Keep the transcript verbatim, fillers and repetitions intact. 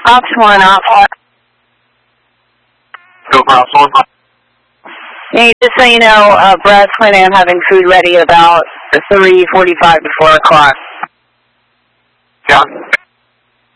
Ops one, Ops one. Go for Ops one. Hey, just so you know, uh, Brad's planning on having food ready about three forty-five to four o'clock. Yeah.